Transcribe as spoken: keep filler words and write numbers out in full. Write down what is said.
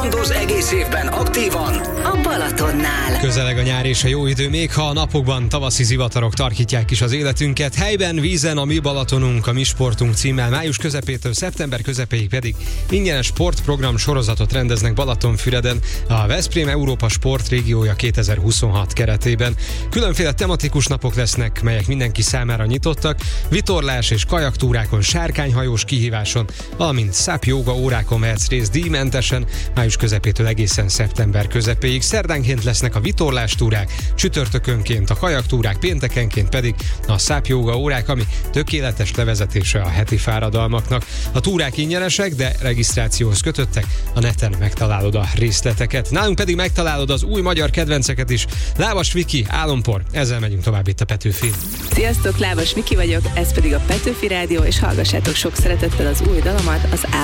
kalandoz egész évben aktívan a Balatonnál. Közeleg a nyár és a jó idő, még ha a napokban tavaszi zivatarok tarkítják is az életünket. Helyben, vízen a mi Balatonunk, a mi sportunk címmel május közepétől szeptember közepéig pedig ingyenes sportprogram sorozatot rendeznek Balatonfüreden a Veszprém Európa Sportrégiója kétezer-huszonhat keretében. Különféle tematikus napok lesznek, melyek mindenki számára nyitottak, vitorlás és kajaktúrákon, sárkányhajós kihíváson, valamint száp jóga órákon vehetsz részt díjmentesen május közepétől egészen szeptember közepéig. Szerdánként lesznek a vitorlástúrák, csütörtökönként a kajaktúrák, péntekenként pedig a száp jóga órák, ami tökéletes levezetése a heti fáradalmaknak. A túrák ingyenesek, de regisztrációhoz kötöttek, a neten megtalálod a részleteket. Nálunk pedig megtalálod az új magyar kedvenceket is. Lábas Viki, Álompor, ezzel megyünk tovább itt a Petőfin. Sziasztok, Lábas Viki vagyok, ez pedig a Petőfi Rádió, és hallgassátok sok szeretettel az új dalomat, az